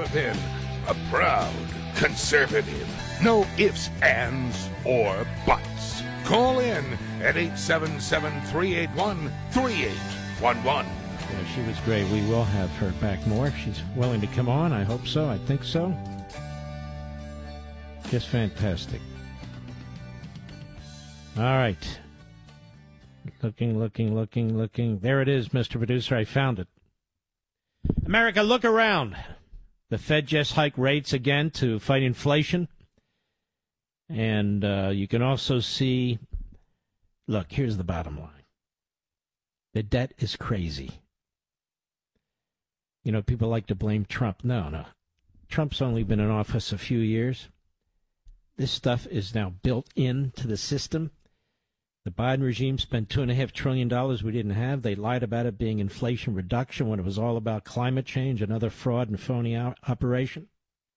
been a proud conservative. No ifs, ands, or buts. Call in at 877-381-3811. Yeah, she was great. We will have her back more. She's willing to come on. I hope so. I think so. Just fantastic. All right. Looking. There it is, Mr. Producer. I found it. America, look around. The Fed just hiked rates again to fight inflation. And you can also see, look, here's the bottom line. The debt is crazy. You know, people like to blame Trump. No. Trump's only been in office a few years. This stuff is now built into the system. The Biden regime spent $2.5 trillion we didn't have. They lied about it being inflation reduction when it was all about climate change, another fraud and phony operation.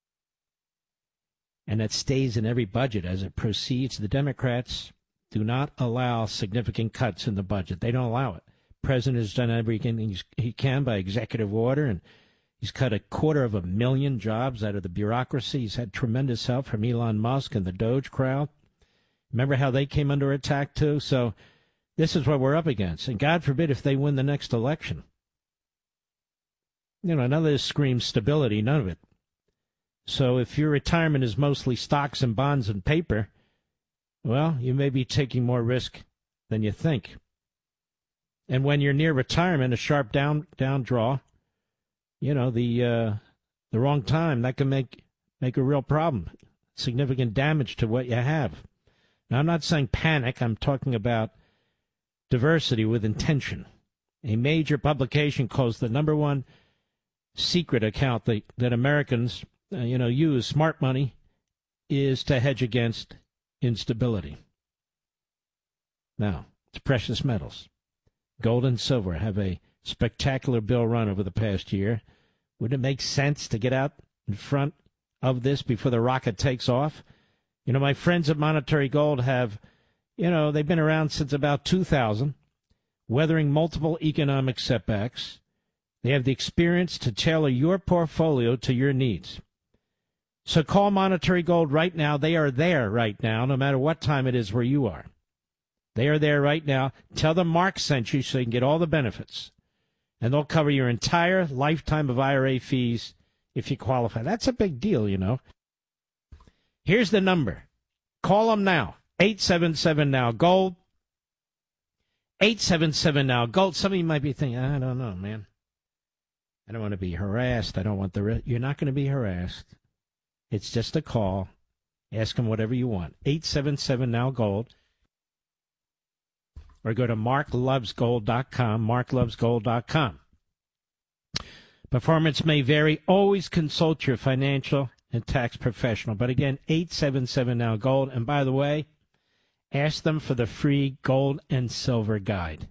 And that stays in every budget as it proceeds. The Democrats do not allow significant cuts in the budget. They don't allow it. The president has done everything he can by executive order, and he's cut 250,000 jobs out of the bureaucracy. He's had tremendous help from Elon Musk and the Doge crowd. Remember how they came under attack, too? So this is what we're up against. And God forbid if they win the next election. You know, none of this screams stability, none of it. So if your retirement is mostly stocks and bonds and paper, well, you may be taking more risk than you think. And when you're near retirement, a sharp down draw, you know, the wrong time, that can make a real problem, significant damage to what you have. Now, I'm not saying panic. I'm talking about diversity with intention. A major publication calls the number one secret account that Americans, use, smart money, is to hedge against instability. Now, it's precious metals. Gold and silver have a spectacular bull run over the past year. Wouldn't it make sense to get out in front of this before the rocket takes off? You know, my friends at Monetary Gold have, they've been around since about 2000, weathering multiple economic setbacks. They have the experience to tailor your portfolio to your needs. So call Monetary Gold right now. They are there right now, no matter what time it is where you are. They are there right now. Tell them Mark sent you so you can get all the benefits. And they'll cover your entire lifetime of IRA fees if you qualify. That's a big deal, you know. Here's the number. Call them now. 877-NOW-GOLD. 877-NOW-GOLD. Some of you might be thinking, I don't know, man. I don't want to be harassed. I don't want You're not going to be harassed. It's just a call. Ask them whatever you want. 877-NOW-GOLD. Or go to marklovesgold.com, marklovesgold.com. Performance may vary. Always consult your financial and tax professional. But again, 877-NOW-GOLD. And by the way, ask them for the free gold and silver guide.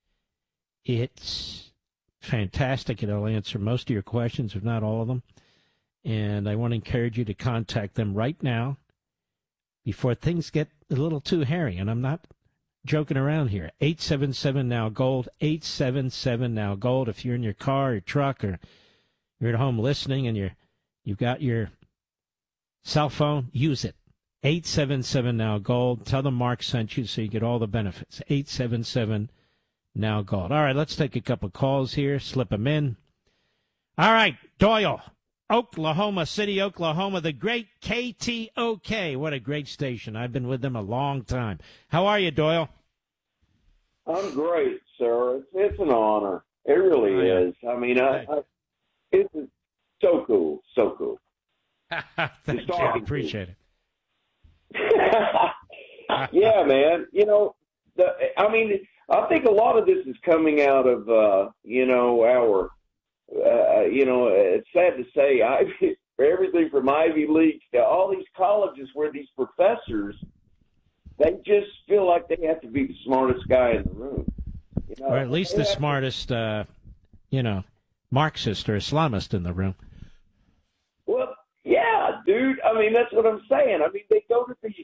It's fantastic. It'll answer most of your questions, if not all of them. And I want to encourage you to contact them right now before things get a little too hairy. And I'm not joking around here. 877-NOW-GOLD, 877-NOW-GOLD. If you're in your car or truck or you're at home listening and you've got your cell phone, use it. 877-NOW-GOLD. Tell them Mark sent you so you get all the benefits. 877-NOW-GOLD. All right, let's take a couple calls here. Slip them in. All right, Doyle, Oklahoma City, Oklahoma, the great KTOK. What a great station. I've been with them a long time. How are you, Doyle? I'm great, sir. It's an honor. It really is. I mean, it's so cool, so cool. Thank you. I appreciate it. Yeah, man. I think a lot of this is coming out of, it's sad to say, everything from Ivy League to all these colleges where these professors, they just feel like they have to be the smartest guy in the room. Or at least the smartest, Marxist or Islamist in the room. Well, yeah, dude. I mean, that's what I'm saying. I mean, they go to these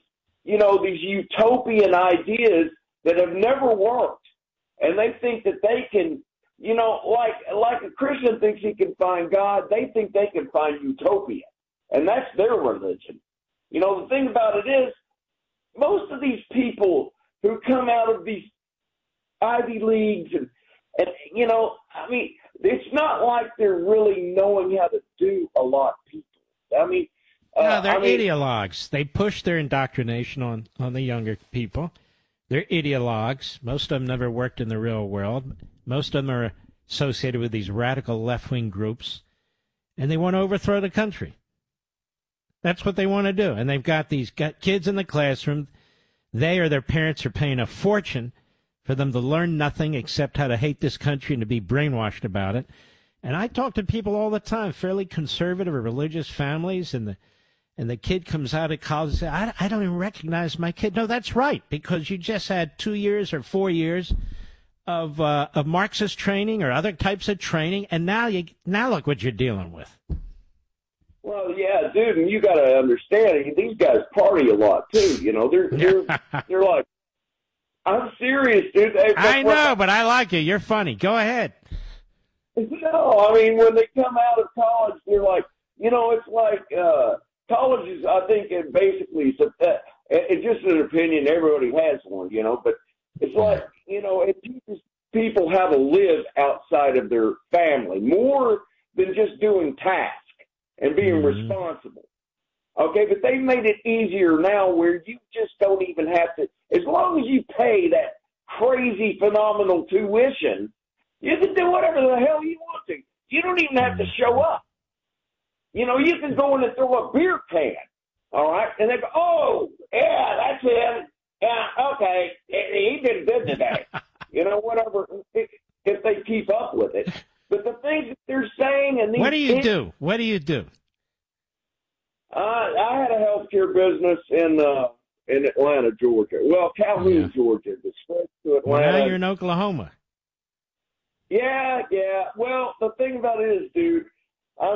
utopian ideas that have never worked. And they think that they can, like a Christian thinks he can find God, they think they can find utopia, and that's their religion. The thing about it is, most of these people who come out of these Ivy Leagues and it's not like they're really knowing how to do a lot of people. No, they're ideologues. They push their indoctrination on the younger people. They're ideologues. Most of them never worked in the real world. Most of them are associated with these radical left-wing groups, and they want to overthrow the country. That's what they want to do. And they've got kids in the classroom. They or their parents are paying a fortune for them to learn nothing except how to hate this country and to be brainwashed about it. And I talk to people all the time, fairly conservative or religious families, and the kid comes out of college and says, I don't even recognize my kid. No, that's right, because you just had 2 years or 4 years of Marxist training or other types of training, and now look what you're dealing with. Well, yeah, dude, and you got to understand, these guys party a lot too. They're like, I'm serious, dude. I know, but I like you. You're funny. Go ahead. No, when they come out of college, they're like, it's like colleges. I think it basically, it's just an opinion. Everybody has one, but it's like, it teaches people how to live outside of their family more than just doing tasks and being responsible. Okay, but they've made it easier now where you just don't even have to, as long as you pay that crazy, phenomenal tuition, you can do whatever the hell you want to. You don't even have to show up. You can go in and throw a beer can, all right? And they go, oh, yeah, that's him. Yeah, okay, he did good today. Whatever, if they keep up with it. But the things that they're saying and these What do you do? I had a healthcare business in Atlanta, Georgia. Well, Calhoun, Georgia. The stretch to Atlanta. Well, now you're in Oklahoma. Yeah. Well, the thing about it is, dude, how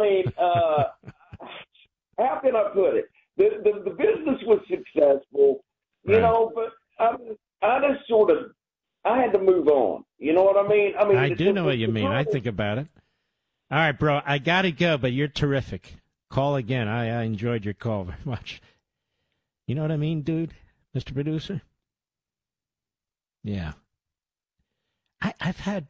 can I put it? The business was successful, but I just sort of, I had to move on. You know what I mean? I do know what you mean. I think about it. All right, bro, I got to go, but you're terrific. Call again. I enjoyed your call very much. You know what I mean, dude? Mr. Producer? Yeah. I've had,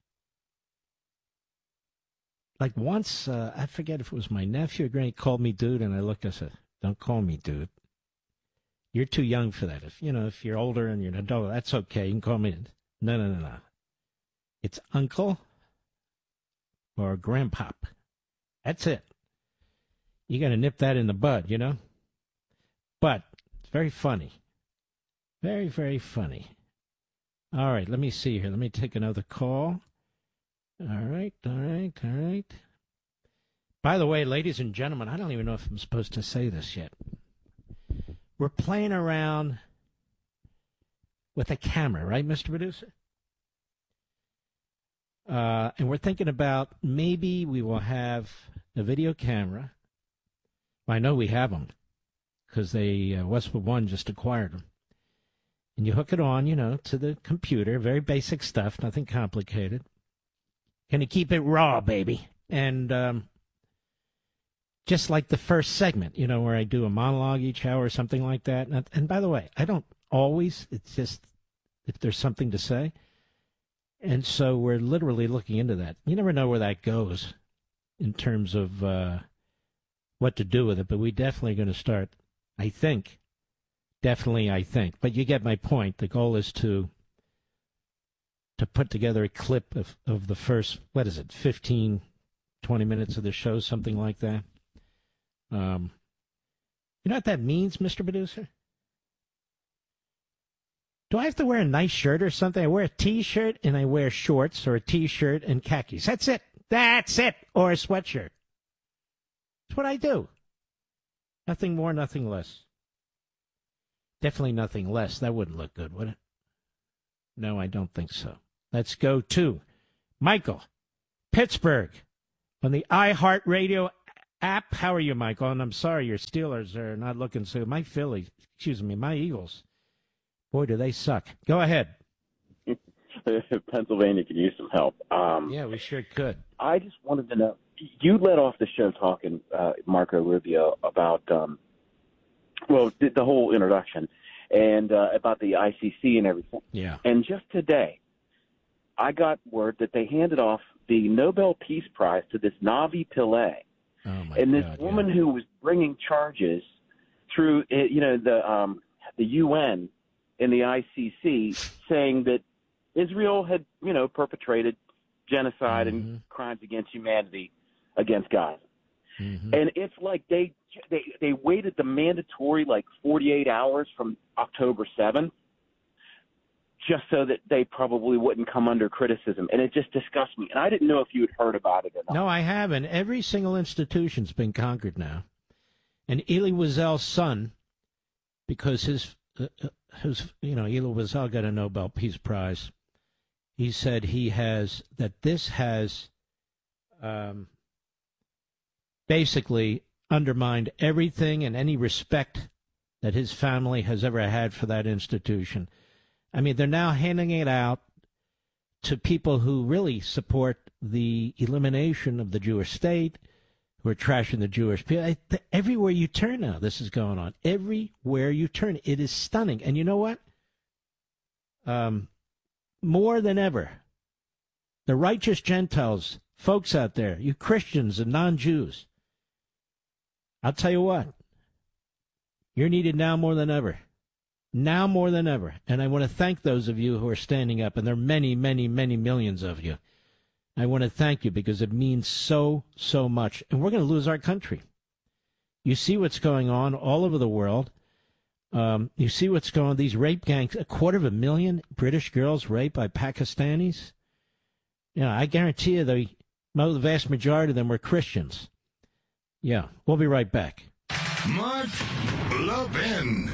once, I forget if it was my nephew or granny called me dude, and I looked and said, don't call me dude. You're too young for that. If you're older and you're an adult, that's okay. You can call me. No. It's uncle or grandpop. That's it. You got to nip that in the bud, But it's very funny. Very, very funny. All right, let me see here. Let me take another call. All right. By the way, ladies and gentlemen, I don't even know if I'm supposed to say this yet. We're playing around with a camera, right, Mr. Producer? And we're thinking about maybe we will have a video camera. I know we have them because Westwood One just acquired them. And you hook it on, to the computer. Very basic stuff, nothing complicated. Can you keep it raw, baby? And just like the first segment, where I do a monologue each hour or something like that. And by the way, I don't always. It's just if there's something to say. And so we're literally looking into that. You never know where that goes in terms of what to do with it, but we definitely going to start, I think. But you get my point. The goal is to put together a clip of the first, 15, 20 minutes of the show, something like that. You know what that means, Mr. Producer? Do I have to wear a nice shirt or something? I wear a T-shirt and I wear shorts or a T-shirt and khakis. That's it. Or a sweatshirt. That's what I do. Nothing more, nothing less. Definitely nothing less. That wouldn't look good, would it? No, I don't think so. Let's go to Michael, Pittsburgh, on the iHeartRadio app. How are you, Michael? And I'm sorry your Steelers are not looking so good. My Eagles. Boy, do they suck. Go ahead. Pennsylvania could use some help. Yeah, we sure could. I just wanted to know, you led off the show talking, Marco Rubio, about, the whole introduction and about the ICC and everything. Yeah. And just today, I got word that they handed off the Nobel Peace Prize to this Navi Pillay. Oh my and this God, woman who was bringing charges through, the UN and the ICC, saying that Israel had, perpetrated genocide and crimes against humanity against Gaza. Mm-hmm. And it's like they waited the mandatory 48 hours from October 7th just so that they probably wouldn't come under criticism. And it just disgusts me. And I didn't know if you had heard about it or not. No, I haven't. Every single institution's been conquered now. And Elie Wiesel's son, because Elie Wiesel got a Nobel Peace Prize, he said this has basically undermined everything and any respect that his family has ever had for that institution. I mean, they're now handing it out to people who really support the elimination of the Jewish state, who are trashing the Jewish people. Everywhere you turn now, this is going on. Everywhere you turn, it is stunning. And you know what? More than ever, the righteous Gentiles, folks out there, you Christians and non-Jews, I'll tell you what, you're needed now more than ever. Now more than ever. And I want to thank those of you who are standing up, and there are many, many, many millions of you. I want to thank you because it means so, so much. And we're going to lose our country. You see what's going on all over the world. You see what's going on, these rape gangs, 250,000 British girls raped by Pakistanis. I guarantee you the vast majority of them were Christians. Yeah, we'll be right back. Mark Levin.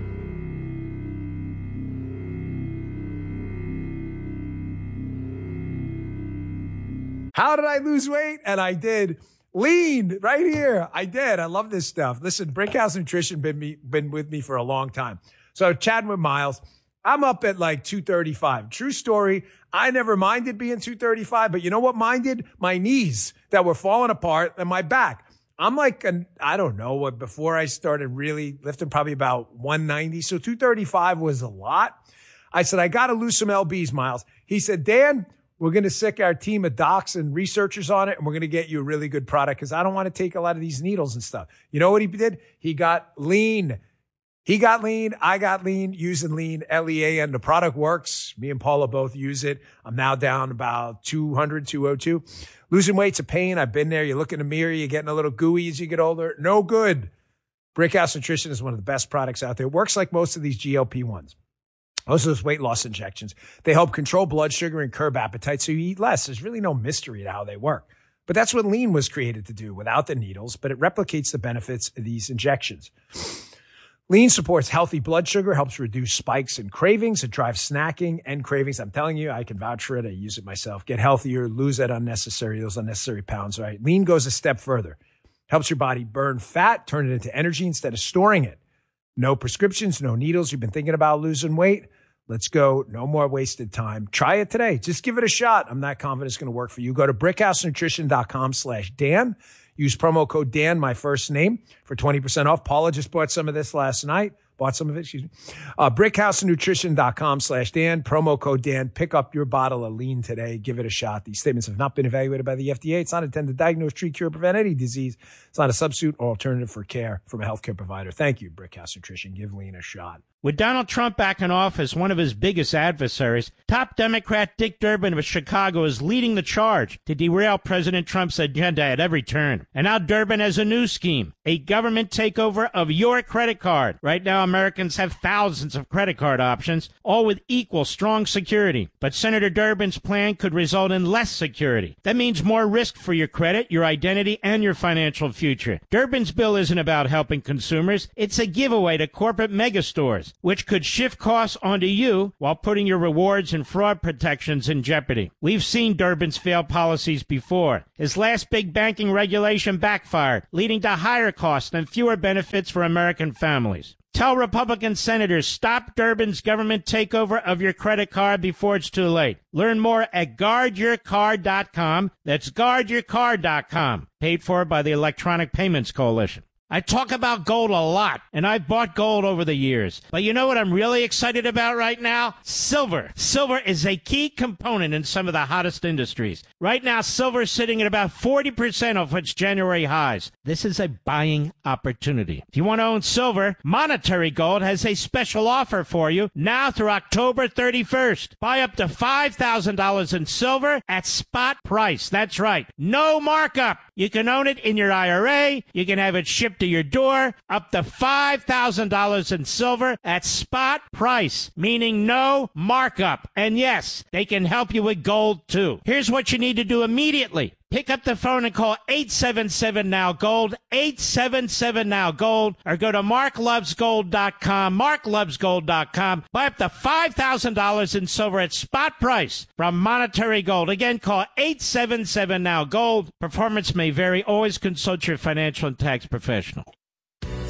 How did I lose weight? And I did. Lean right here. I did. I love this stuff. Listen, Brickhouse Nutrition been with me for a long time. So chatting with Miles, I'm up at 235. True story. I never minded being 235, but you know what minded? My knees that were falling apart and my back. I'm I don't know, before I started really lifting, probably about 190. So 235 was a lot. I said, I got to lose some LBs, Miles. He said, Dan, we're going to sick our team of docs and researchers on it, and we're going to get you a really good product because I don't want to take a lot of these needles and stuff. You know what he did? He got lean. He got lean. I got lean using lean, LEAN. The product works. Me and Paula both use it. I'm now down about 200, 202. Losing weight's a pain. I've been there. You look in the mirror. You're getting a little gooey as you get older. No good. Brickhouse Nutrition is one of the best products out there. It works like most of these GLP-1s. Most of those weight loss injections, they help control blood sugar and curb appetite so you eat less. There's really no mystery to how they work. But that's what lean was created to do without the needles, but it replicates the benefits of these injections. Lean supports healthy blood sugar, helps reduce spikes and cravings. It drives snacking and cravings. I'm telling you, I can vouch for it. I use it myself. Get healthier, lose those unnecessary pounds, right? Lean goes a step further. Helps your body burn fat, turn it into energy instead of storing it. No prescriptions, no needles. You've been thinking about losing weight? Let's go. No more wasted time. Try it today. Just give it a shot. I'm not confident it's going to work for you. Go to brickhousenutrition.com/Dan. Use promo code Dan, my first name, for 20% off. Paula just bought some of this last night. brickhousenutrition.com/Dan. Promo code Dan. Pick up your bottle of lean today. Give it a shot. These statements have not been evaluated by the FDA. It's not intended to diagnose, treat, cure, prevent any disease. It's not a substitute or alternative for care from a healthcare provider. Thank you, Brickhouse Nutrition. Give lean a shot. With Donald Trump back in office, one of his biggest adversaries, top Democrat Dick Durbin of Chicago is leading the charge to derail President Trump's agenda at every turn. And now Durbin has a new scheme, a government takeover of your credit card. Right now, Americans have thousands of credit card options, all with equal strong security. But Senator Durbin's plan could result in less security. That means more risk for your credit, your identity, and your financial future. Durbin's bill isn't about helping consumers. It's a giveaway to corporate megastores, which could shift costs onto you while putting your rewards and fraud protections in jeopardy. We've seen Durbin's failed policies before. His last big banking regulation backfired, leading to higher costs and fewer benefits for American families. Tell Republican senators, stop Durbin's government takeover of your credit card before it's too late. Learn more at guardyourcard.com. That's guardyourcard.com. Paid for by the Electronic Payments Coalition. I talk about gold a lot, and I've bought gold over the years. But you know what I'm really excited about right now? Silver. Silver is a key component in some of the hottest industries. Right now, silver is sitting at about 40% of its January highs. This is a buying opportunity. If you want to own silver, Monetary Gold has a special offer for you now through October 31st. Buy up to $5,000 in silver at spot price. That's right. No markup. You can own it in your IRA. You can have it shipped to your door, up to $5,000 in silver at spot price, meaning no markup. And yes, they can help you with gold too. Here's what you need to do immediately. Pick up the phone and call 877-NOW-GOLD, 877-NOW-GOLD, or go to marklovesgold.com, marklovesgold.com. Buy up to $5,000 in silver at spot price from Monetary Gold. Again, call 877-NOW-GOLD. Performance may vary. Always consult your financial and tax professional.